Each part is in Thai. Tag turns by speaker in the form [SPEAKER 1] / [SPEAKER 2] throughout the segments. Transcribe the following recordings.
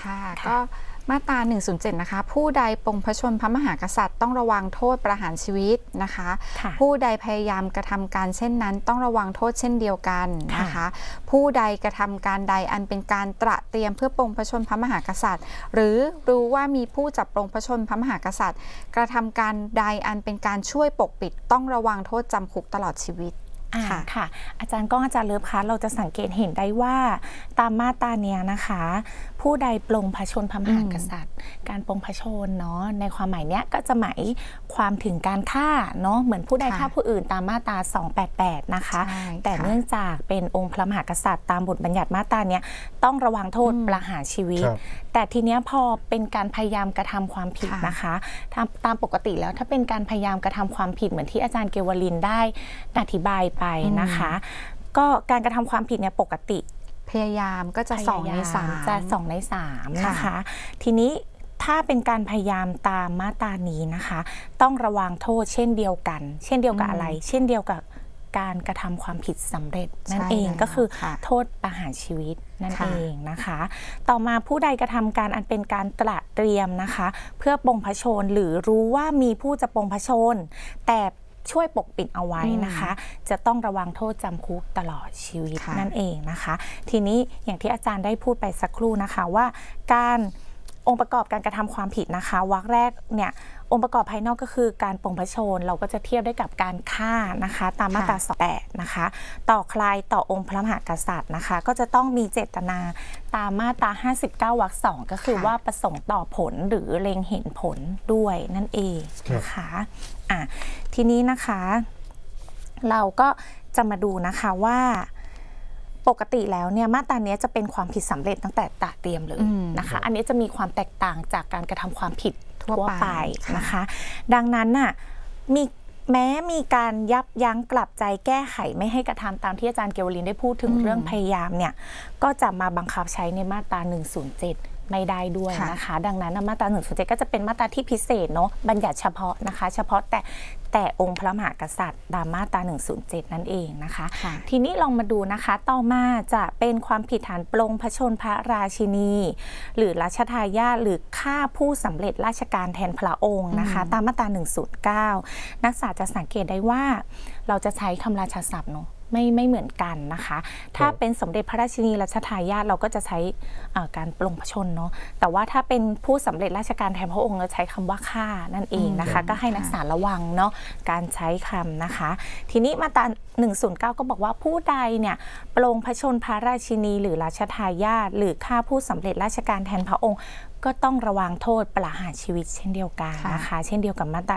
[SPEAKER 1] ค่ะก็มาตรา107นะคะผู้ใดปรงพระชนม์พระมหากษัตริย์ต้องระวังโทษประหารชีวิตนะคะผู้ใดพยายามกระทำการเช่นนั้นต้องระวังโทษเช่นเดียวกันนะคะผู้ใดกระทำการใดอันเป็นการตระเตรียมเพื่อปรงพระชนม์พระมหากษัตริย์หรือรู้ว่ามีผู้จับปรงพระชนม์พระมหากษัตริย์กระทำการใดอันเป็นการช่วยปกปิดต้องระวังโทษจำคุกตลอดชีวิต
[SPEAKER 2] ค่ะอาจารย์ก้องอาจารย์เลิฟคะเราจะสังเกตเห็นได้ว่าตามมาตราเนี้ยนะคะผู้ใดปลงพระชนม์พระมหากษัตริย์การปลงพระชนม์เนาะในความหมายเนี้ยก็จะหมายความถึงการฆ่าเนาะเหมือนผู้ใดฆ่าผู้อื่นตามมาตรา288นะคะแต่เนื่องจากเป็นองค์พระมหากษัตริย์ตามบทบัญญัติมาตราเนี้ยต้องระวังโทษประหารชีวิตแต่ทีเนี้ยพอเป็นการพยายามกระทำความผิดนะคะตามปกติแล้วถ้าเป็นการพยายามกระทำความผิดเหมือนที่อาจารย์เกวลินได้อธิบายไปนะคะก็การกระทำความผิดเนี่ยปกติ
[SPEAKER 1] พยายามก็จะ2 ใน 3
[SPEAKER 2] จะ2 ใน 3นะคะทีนี้ถ้าเป็นการพยายามตามมาตรานี้นะคะต้องระวังโทษเช่นเดียวกันเช่นเดียวกับอะไรเช่นเดียวกับการกระทำความผิดสำเร็จนั่นเองก็คือโทษประหารชีวิตนั่นเองนะคะต่อมาผู้ใดกระทำการอันเป็นการตระเตรียมนะคะเพื่อปรงพระชนม์หรือรู้ว่ามีผู้จะปรงพระชนม์แต่ช่วยปกปิดเอาไว้นะคะจะต้องระวังโทษจำคุกตลอดชีวิตนั่นเองนะคะทีนี้อย่างที่อาจารย์ได้พูดไปสักครู่นะคะว่าการองค์ประกอบการกระทำความผิดนะคะวรรคแรกเนี่ยองค์ประกอบภายนอกก็คือการปรงพระชนม์เราก็จะเทียบได้กับการฆ่านะคะตามมาตรา8นะคะต่อใครต่อองค์พระมหากษัตริย์นะคะก็จะต้องมีเจตนาตามมาตรา59 วรรค 2ก็คือว่าประสงค์ต่อผลหรือเล็งเห็นผลด้วยนั่นเองนะคะทีนี้นะคะเราก็จะมาดูนะคะว่าปกติแล้วเนี่ยมาตรานี้จะเป็นความผิดสำเร็จตั้งแต่ตระเตรียมเลยนะคะอันนี้จะมีความแตกต่างจากการกระทำความผิดทั่วไปนะคะดังนั้นน่ะแม้มีการยับยั้งกลับใจแก้ไขไม่ให้กระทำตามที่อาจารย์เกวลินได้พูดถึงเรื่องพยายามเนี่ยก็จะมาบังคับใช้ในมาตรา107ไม่ได้ด้วยนะคะดังนั้นมาตรา107ก็จะเป็นมาตราที่พิเศษเนาะบัญญัติเฉพาะนะคะเฉพาะแต่องค์พระมหากษัตริย์ตามมาตรา107นั่นเองนะคะทีนี้ลองมาดูนะคะต่อมาจะเป็นความผิดฐานปลงพระชนม์พระราชินีหรือรัชทายาทหรือฆ่าผู้สำเร็จราชการแทนพระองค์นะคะตามมาตรา109นักศึกษาจะสังเกตได้ว่าเราจะใช้คำราชาศัพท์เนาะไม่เหมือนกันนะคะถ้าเป็นสมเด็จพระราชินีรัชทายาทเราก็จะใช้การปลงพระชนม์เนาะแต่ว่าถ้าเป็นผู้สำเร็จราชการแทนพระองค์เราใช้คำว่าฆ่านั่นเองนะคะก็ให้นักศึกษาระวังเนาะการใช้คำนะคะทีนี้มาตรา109ก็บอกว่าผู้ใดเนี่ยปลงพระชนม์พระราชินีหรือรัชทายาทหรือฆ่าผู้สำเร็จราชการแทนพระองค์ก็ต้องระวังโทษประหารชีวิตเช่นเดียวกันนะคะเช่นเดียวกับมาตรา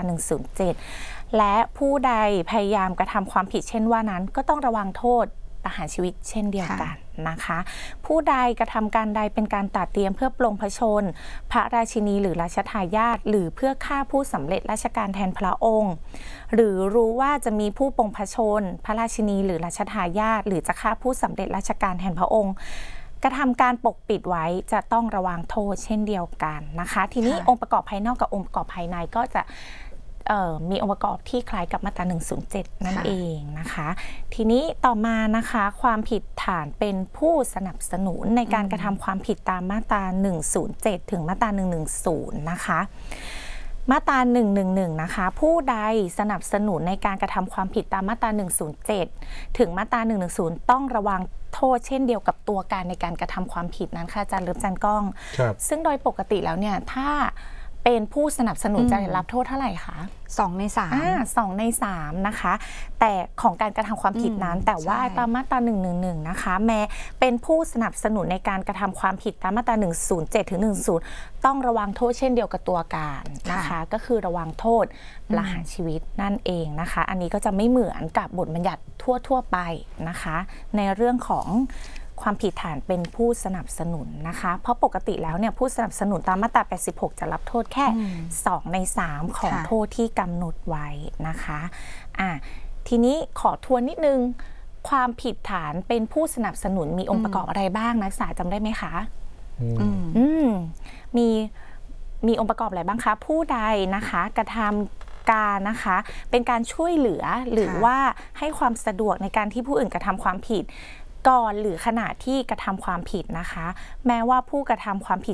[SPEAKER 2] 107และผู้ใดพยายามกระทำความผิดเช่นว่านั้นก็ต้องระวังโทษประหารชีวิตเช่นเดียวกันนะคะผู้ใดกระทำการใดเป็นการตระเตรียมเพื่อปลงพระชนม์พระราชินีหรือรัชทายาทหรือเพื่อฆ่าผู้สำเร็จราชการแทนพระองค์หรือรู้ว่าจะมีผู้ปลงพระชนม์พระราชินีหรือรัชทายาทหรือจะฆ่าผู้สำเร็จราชการแทนพระองค์กระทำการปกปิดไว้จะต้องระวังโทษเช่นเดียวกันนะคะทีนี้องค์ประกอบภายนอกกับองค์ประกอบภายในก็จะมีองค์ประกอบที่คล้ายกับมาตรา107นั่นเองนะคะทีนี้ต่อมานะคะความผิดฐานเป็นผู้สนับสนุนในการกระทำความผิดตามมาตรา107ถึงมาตรา110นะคะมาตรา111นะคะผู้ใดสนับสนุนในการกระทำความผิดตามมาตรา107ถึงมาตรา110ต้องระวังโทษเช่นเดียวกับตัวการในการกระทำความผิดนั้นค่ะอาจารย์เลิฟจันก้องซึ่งโดยปกติแล้วเนี่ยถ้าเป็นผู้สนับสนุนจะได้รับโทษเท่าไหร่คะ
[SPEAKER 1] 2 ใน 3
[SPEAKER 2] 2 ใน 3นะคะแต่ของการกระทำความผิดนั้นแต่ว่าตามมาตรา111นะคะแม้เป็นผู้สนับสนุนในการกระทำความผิดตามมาตรา107ถึง10ต้องระวังโทษเช่นเดียวกับตัวการนะคะก็คือระวังโทษประหารชีวิตนั่นเองนะคะอันนี้ก็จะไม่เหมือนกับบทบัญญัติทั่วไปนะคะในเรื่องของความผิดฐานเป็นผู้สนับสนุนนะคะเพราะปกติแล้วเนี่ยผู้สนับสนุนตามมาตรา86จะรับโทษแค่2 ใน 3ของโทษที่กำหนดไว้นะคะทีนี้ขอทวนนิดนึงความผิดฐานเป็นผู้สนับสนุนมีองค์ประกอบอะไรบ้างนักศึกษาจำได้ไหมคะมีองค์ประกอบอะไรบ้างคะผู้ใดนะคะกระทำการนะคะเป็นการช่วยเหลือหรือว่าให้ความสะดวกในการที่ผู้อื่นกระทำความผิดก่อนหรือขณะที่กระทำความผิดนะคะแม้ว่าผู้กระทำความผิด